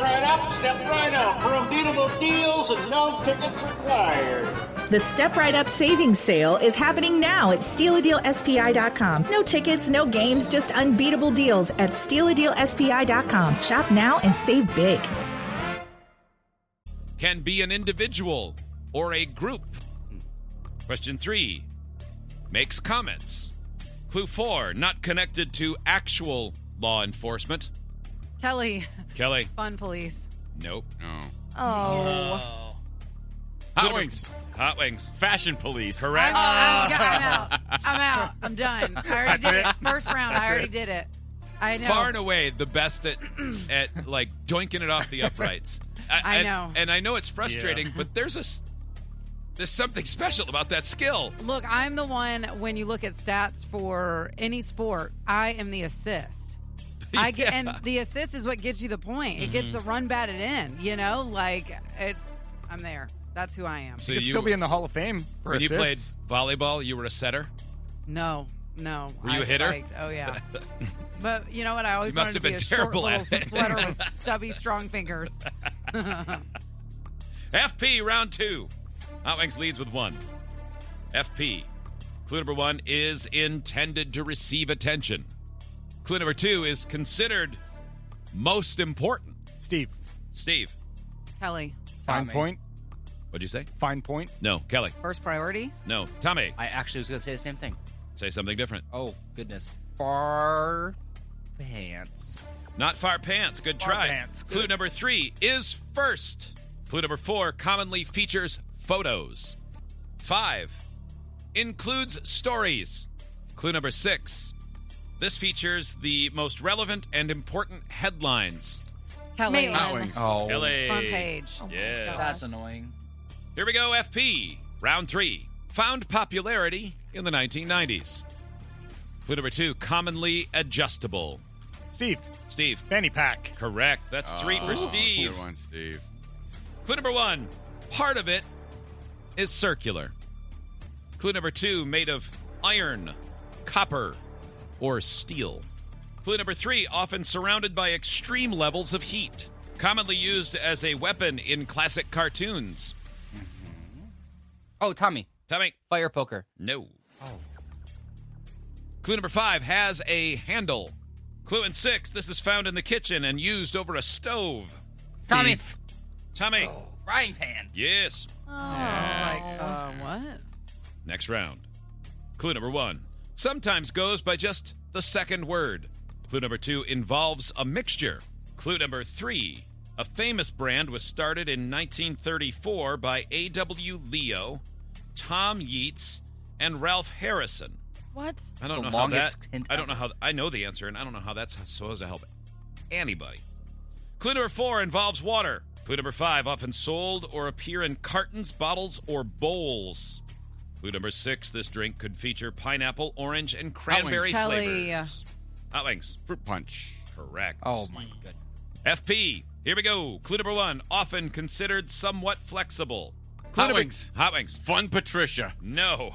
right up, step right out for unbeatable deals and no tickets required. The Step Right Up Savings Sale is happening now at StealADealSPI.com. No tickets, no games, just unbeatable deals at StealADealSPI.com. Shop now and save big. Can be an individual or a group. Question 3. Makes comments. Clue 4. Not connected to actual law enforcement. Kelly. Kelly. Fun police. Nope. No. Oh. Hot Wings. Hot Wings. Fashion Police. Correct. I'm out. I'm out. I'm done. I already did it. First round, I already did it. I know. Far and away the best at like doinking it off the uprights. I know. And I know it's frustrating, but there's something special about that skill. Look, I'm the one, when you look at stats for any sport, I am the assist. And the assist is what gets you the point. It gets the run batted in, I'm there. That's who I am. So you could still be in the Hall of Fame for when assists. you played volleyball, you were a setter? No. Were you a hitter? Spiked. Oh, yeah. But you know what? I always You must wanted have to be been a short terrible little at it. sweater with stubby, strong fingers. FP, round 2. Hot Wings leads with 1. FP. Clue number 1 is intended to receive attention. Clue number 2 is considered most important. Steve. Kelly. Fine point. What'd you say? Fine point. No. Kelly. First priority. No. Tommy. I actually was going to say the same thing. Say something different. Oh, goodness. Far pants. Not far pants. Good Far try. pants. Clue Good. number 3 is first. Clue number 4 commonly features photos. 5 includes stories. Clue number 6. This features the most relevant and important headlines. Kelly. Hot Wings. Oh. Kelly. Front page. Yes. That's annoying. Here we go, FP. Round 3. Found popularity in the 1990s. Clue number 2, commonly adjustable. Steve. Fanny pack. Correct. That's 3 for Steve. Good one, Steve. Clue number 1, part of it is circular. Clue number 2, made of iron, copper, or steel. Clue number 3, often surrounded by extreme levels of heat. Commonly used as a weapon in classic cartoons. Oh, Tommy. Fire poker. No. Clue number 5 has a handle. Clue in 6, this is found in the kitchen and used over a stove. Tommy. Frying pan. Yes. Oh, what? Next round. Clue number 1 sometimes goes by just the second word. Clue number 2 involves a mixture. Clue number 3, a famous brand was started in 1934 by A.W. Leo, Tom Yeats, and Ralph Harrison. What? I don't The know how that. longest hint I don't know how. I know the answer, and I don't know how that's supposed to help anybody. Clue number 4 involves water. Clue number 5 often sold or appear in cartons, bottles, or bowls. Clue number 6, this drink could feature pineapple, orange, and cranberry Kelly. flavors. Hot Wings. Fruit punch. Correct. Oh, my goodness. FP. Here we go. Clue number 1, often considered somewhat flexible. Clue Hot number- Wings. Hot Wings. Fun Patricia. No.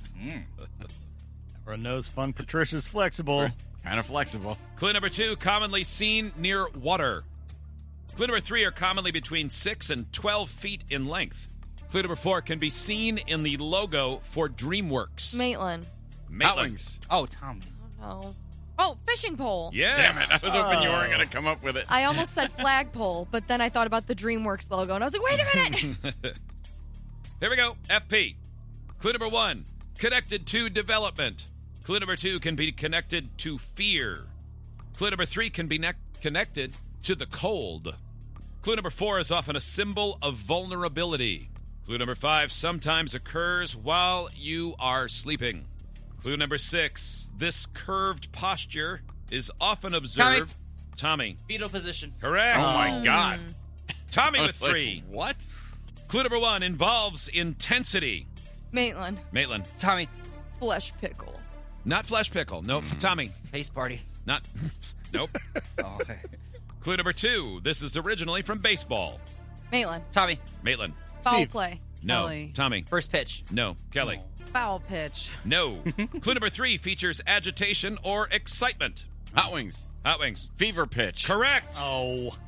Everyone knows Fun Patricia's flexible. Kind of flexible. Clue number 2, commonly seen near water. Clue number 3 are commonly between 6 and 12 feet in length. Clue number 4 can be seen in the logo for DreamWorks. Maitland. Hot Wings. Oh, Tommy. Oh. Oh, fishing pole. Yes. Damn it. I was hoping you weren't going to come up with it. I almost said flagpole, but then I thought about the DreamWorks logo, and I was like, wait a minute. Here we go. FP. Clue number 1, connected to development. Clue number 2 can be connected to fear. Clue number 3 can be connected to the cold. Clue number 4 is often a symbol of vulnerability. Clue number 5 sometimes occurs while you are sleeping. Clue number 6, this curved posture is often observed. Tommy. Fetal position. Correct. Oh, my God. Tommy I with was like, 3. what? Clue number 1 involves intensity. Maitland. Maitland. Tommy. Flesh pickle. Not flesh pickle. Nope. Tommy. Face party. Not. Nope. Oh, okay. Clue number 2, this is originally from baseball. Maitland. Tommy. Maitland. Foul Steve. play. No. Kelly. Tommy. First pitch. No. Kelly. Foul pitch. No. Clue number 3 features agitation or excitement. Hot Wings. Hot Wings. Fever pitch. Correct. Oh.